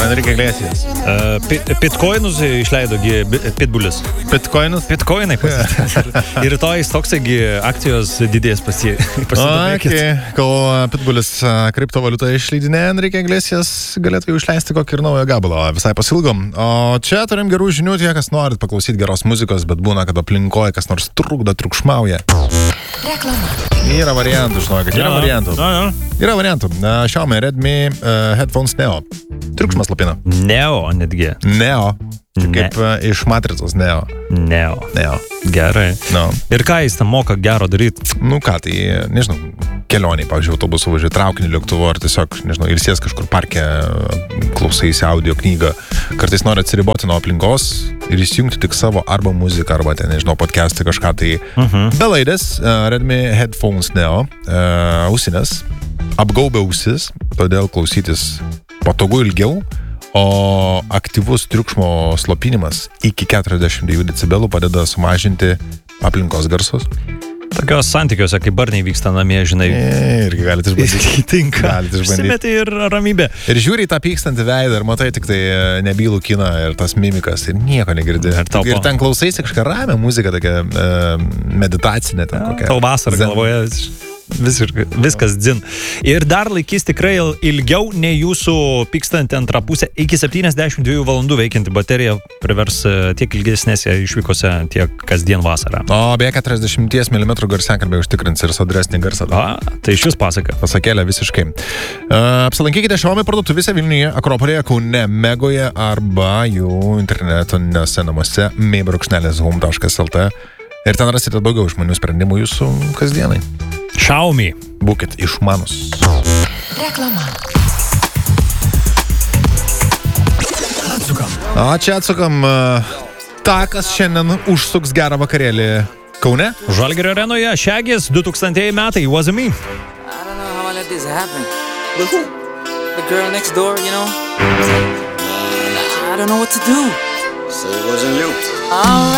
Enrique Iglesias. Bitcoinus išleido Pitbullis. Bitcoinus? Bitcoinai pasitė. Ir rytoj jis toksai akcijos didės pasidomėkit. Okay. Kol Pitbullis kriptovaliutą išleidinė, Enrique Iglesias galėtų jau išleisti kokį ir naują gabalą. Visai pasilgom. O čia turim gerų žinių, tie, kas norit paklausyti geros muzikos, bet būna, kad aplinkoje kas nors trukdo, triukšmauja. Reklama. Yra variantų, žinokit, yra variantų. Yra variantų. Xiaomi Redmi Headphones Neo. Triukšmas lapina. Neo netgi. Neo. Kaip iš Matricos Neo. Neo. Gerai. No. Ir ką jis tam moka gero daryti? Nu ką, tai, nežinau, kelioniai, pavyzdžiui, autobusu važiuoji, traukinį, lėktuvu, ar tiesiog, nežinau, ilsies kažkur parke, klausaisi audio knygą. Kartais nori atsiriboti nuo aplinkos ir įsijungti tik savo arba muziką, arba ten, nežinau, podcast'ą kažką. Tai belaidės Redmi Headphones Neo, ausinės, apgaubia ausis, todėl klausytis patogu ilgiau, o aktyvus triukšmo slopinimas iki 42 decibelų padeda sumažinti aplinkos garsus. Tokios santykiuose, kai barniai vyksta namie, žinai. Irgi galite išbandyti. Tinka. Užsimeti ir ramybė. Ir žiūri į tą pykstantį veidą ir matai tik tai nebylų kiną ir tas mimikas ir nieko negirdi. Ir ten klausaisi kažką ramią muziką, tokia meditacinė ten kokia. Tau vasarą galvoje viskas dzin. Ir dar laikys tikrai ilgiau nei jūsų pykstanti antra pusė. Iki 72 valandų veikianti baterija privers tiek ilgesnėse išvykose, tiek kasdien vasarą. O beje 40 mm garsiakalbė užtikrins ir sodresnį garsą. Tai iš vis pasaka. Pasakėlė visiškai. Apsilankykite Xiaomi parduotuvėse Vilniuje, Akropolėje, Kaune, Megoje arba jų internetinėse namuose mei.home.lt ir ten rasite daugiau išmanių sprendimų jūsų kasdienai. Xiaomi. Būkit išmanus. Reklama. Čia atsukam tą, kas šiandien užsuks gerą vakarėlį Kaune. Žalgirio arenoje Šegis 2000 metai. Was me. I don't know how I let this happen. But who? The girl next door, you know? I don't know what to do. So it wasn't you. All right.